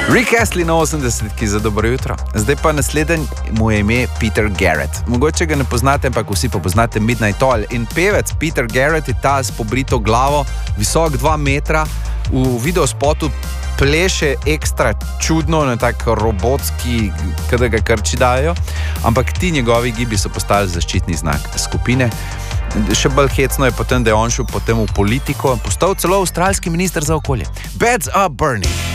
Rick Astley na 80-ki za dobro jutro. Zdaj pa naslednji mu je ime Peter Garrett. Mogoče ga ne poznate, ampak vsi pa poznate Midnight Oil. In pevec Peter Garrett je ta s pobrito glavo, visok 2 metra, v videospotu pleše ekstra čudno, na tak robotski, kada ga krči dajo, ampak ti njegovi gibi so postali zaščitni znak skupine. Še bolj hecno je potem, da je on šel potem v politiko, postal celo avstralski minister za okolje. Beds are burning.